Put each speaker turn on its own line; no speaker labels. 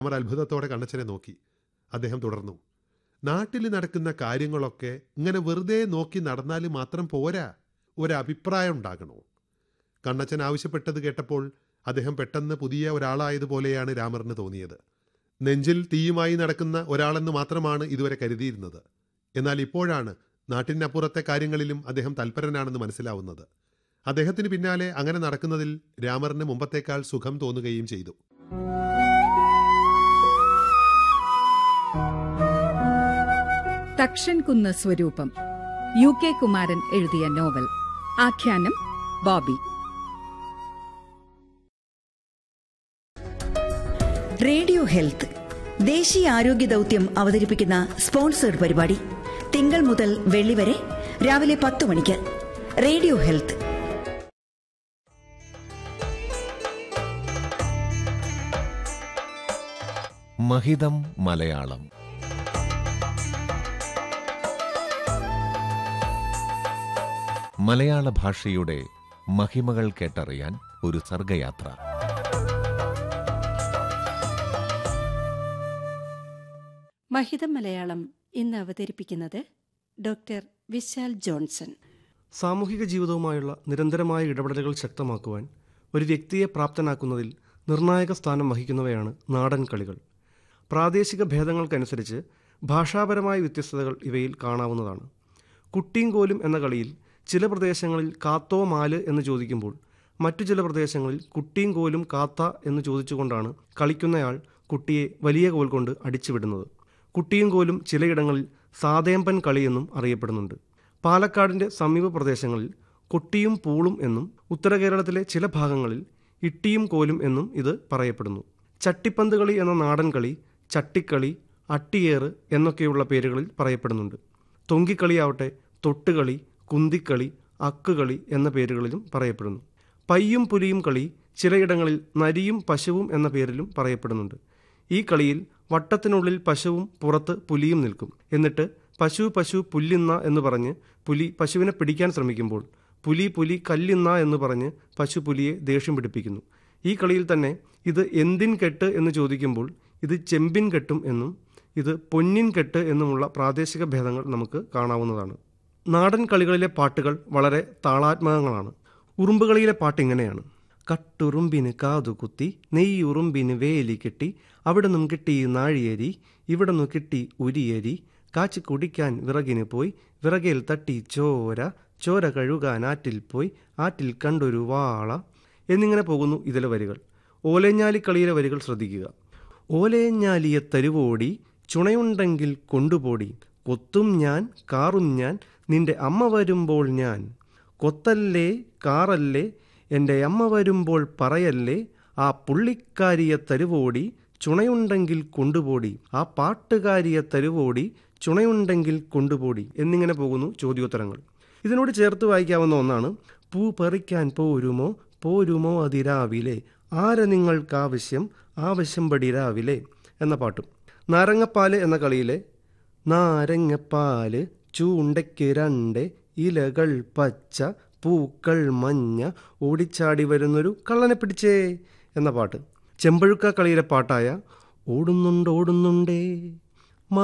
രാമർ അത്ഭുതത്തോടെ കണ്ണച്ചനെ നോക്കി. അദ്ദേഹം തുടർന്നു, നാട്ടിൽ നടക്കുന്ന കാര്യങ്ങളൊക്കെ ഇങ്ങനെ വെറുതെ നോക്കി നടന്നാൽ മാത്രം പോരാ, ഒരഭിപ്രായം ഉണ്ടാകണോ? കണ്ണച്ചൻ ആവശ്യപ്പെട്ടത് കേട്ടപ്പോൾ അദ്ദേഹം പെട്ടെന്ന് പുതിയ ഒരാളായതുപോലെയാണ് രാമറിന് തോന്നിയത്. നെഞ്ചിൽ തീയുമായി നടക്കുന്ന ഒരാളെന്ന് മാത്രമാണ് ഇതുവരെ കരുതിയിരുന്നത്. എന്നാൽ ഇപ്പോഴാണ് നാട്ടിനപ്പുറത്തെ കാര്യങ്ങളിലും അദ്ദേഹം തൽപരനാണെന്ന് മനസ്സിലാവുന്നത്. അദ്ദേഹത്തിന് പിന്നാലെ അങ്ങനെ നടക്കുന്നതിൽ രാമറിന് മുമ്പത്തേക്കാൾ സുഖം തോന്നുകയും ചെയ്തു.
തക്ഷൻകുന്ന് സ്വരൂപം, UK കുമാരൻ എഴുതിയ നോവൽ. ആഖ്യാനം ബോബി.
റേഡിയോ ഹെൽത്ത് ദേശീയ ആരോഗ്യ ദൗത്യം അവതരിപ്പിക്കുന്ന സ്പോൺസേഡ് പരിപാടി തിങ്കൾ മുതൽ വെള്ളി വരെ രാവിലെ 10 മണിക്ക്. Radio health.
മഹിതം മലയാളം. മലയാള ഭാഷയുടെ മഹിമകൾ കേട്ടറിയാൻ ഒരു സർഗയാത്ര.
മഹിതം മലയാളം ഇന്ന് അവതരിപ്പിക്കുന്നത് ഡോക്ടർ വിശാൽ ജോൺസൺ.
സാമൂഹിക ജീവിതവുമായുള്ള നിരന്തരമായ ഇടപെടലുകൾ ശക്തമാക്കുവാൻ ഒരു വ്യക്തിയെ പ്രാപ്തനാക്കുന്നതിൽ നിർണായക സ്ഥാനം വഹിക്കുന്നവയാണ് നാടൻ കളികൾ. പ്രാദേശിക ഭേദങ്ങൾക്കനുസരിച്ച് ഭാഷാപരമായ വ്യത്യസ്തതകൾ ഇവയിൽ കാണാവുന്നതാണ്. കുട്ടിയും കോലും എന്ന കളിയിൽ ചില പ്രദേശങ്ങളിൽ കാത്തോ മാല് എന്ന് ചോദിക്കുമ്പോൾ മറ്റു ചില പ്രദേശങ്ങളിൽ കുട്ടിയും കോലും കാത്ത എന്ന് ചോദിച്ചുകൊണ്ടാണ് കളിക്കുന്നയാൾ കുട്ടിയെ വലിയ കോൽ കൊണ്ട് അടിച്ചുവിടുന്നത്. കുട്ടിയും കോലും ചിലയിടങ്ങളിൽ സാതേമ്പൻ കളിയെന്നും അറിയപ്പെടുന്നുണ്ട്. പാലക്കാടിൻ്റെ സമീപ പ്രദേശങ്ങളിൽ കൊട്ടിയും പൂളും എന്നും ഉത്തര കേരളത്തിലെ ചില ഭാഗങ്ങളിൽ ഇട്ടിയും കോലും എന്നും ഇത് പറയപ്പെടുന്നു. ചട്ടിപ്പന്ത് കളി എന്ന നാടൻ കളി ചട്ടിക്കളി, അട്ടിയേറ് എന്നൊക്കെയുള്ള പേരുകളിൽ പറയപ്പെടുന്നുണ്ട്. തൊങ്കിക്കളിയാവട്ടെ തൊട്ടുകളി, കുന്തിക്കളി, അക്കുകളി എന്ന പേരുകളിലും പറയപ്പെടുന്നു. പയ്യും പുലിയും കളി ചിലയിടങ്ങളിൽ നരിയും പശുവും എന്ന പേരിലും പറയപ്പെടുന്നുണ്ട്. ഈ കളിയിൽ വട്ടത്തിനുള്ളിൽ പശുവും പുറത്ത് പുലിയും നിൽക്കും. എന്നിട്ട് പശു പശു പുല്ലിന്ന എന്ന് പറഞ്ഞ് പുലി പശുവിനെ പിടിക്കാൻ ശ്രമിക്കുമ്പോൾ പുലി പുലി കല്ലിന്ന എന്ന് പറഞ്ഞ് പശു പുലിയെ ദേഷ്യം പിടിപ്പിക്കുന്നു. ഈ കളിയിൽ തന്നെ ഇത് എന്തിൻ കെട്ട് എന്ന് ചോദിക്കുമ്പോൾ ഇത് ചെമ്പിൻ കെട്ടും എന്നും ഇത് പൊന്നിൻ കെട്ട് എന്നുമുള്ള പ്രാദേശിക ഭേദങ്ങൾ നമുക്ക് കാണാവുന്നതാണ്. നാടൻ കളികളിലെ പാട്ടുകൾ വളരെ താളാത്മകങ്ങളാണ്. ഉറുമ്പുകളിയിലെ പാട്ട് ഇങ്ങനെയാണ്: കട്ടുറുമ്പിന് കാതുകുത്തി നെയ്യുറുമ്പിന് വേലി കെട്ടി അവിടെ നിന്നും കിട്ടി നാഴിയരി ഇവിടെ നിന്നു കിട്ടി ഉരിയരി കാച്ചി കുടിക്കാൻ വിറകിന് പോയി വിറകേൽ തട്ടി ചോര ചോര കഴുകാൻ ആറ്റിൽ പോയി ആറ്റിൽ കണ്ടൊരു വാള എന്നിങ്ങനെ പോകുന്നു ഇതിലെ വരികൾ. ഓലേഞ്ഞാലിക്കളിയിലെ വരികൾ ശ്രദ്ധിക്കുക. ഓലേഞ്ഞാലിയെ തരുവോടി ചുണയുണ്ടെങ്കിൽ കൊണ്ടുപോടി കൊത്തും ഞാൻ കാറും ഞാൻ നിന്റെ അമ്മ വരുമ്പോൾ ഞാൻ കൊത്തല്ലേ കാറല്ലേ എൻ്റെ അമ്മ വരുമ്പോൾ പറയല്ലേ ആ പുള്ളിക്കാരിയെ തരുവോടി ചുണയുണ്ടെങ്കിൽ കൊണ്ടുപോടി ആ പാട്ടുകാരിയെ തരുവോടി ചുണയുണ്ടെങ്കിൽ കൊണ്ടുപോടി എന്നിങ്ങനെ പോകുന്നു ചോദ്യോത്തരങ്ങൾ. ഇതിനോട് ചേർത്ത് വായിക്കാവുന്ന ഒന്നാണ് പൂ പറിക്കാൻ പോരുമോ പോരുമോ അതിരാവിലെ ആരെ നിങ്ങൾക്കാവശ്യം ആവശ്യം പടി രാവിലെ എന്ന പാട്ടും. നാരങ്ങപ്പാല് എന്ന കളിയിലെ നാരങ്ങപ്പാല് ചൂണ്ടയ്ക്ക് രണ്ട് ഇലകൾ പച്ച പൂക്കൾ മഞ്ഞ ഓടിച്ചാടി വരുന്നൊരു കള്ളനെ പിടിച്ചേ എന്ന പാട്ട്. ചെമ്പഴുക്ക കളിയിലെ പാട്ടായ ഓടുന്നുണ്ടോടുന്നുണ്ടേ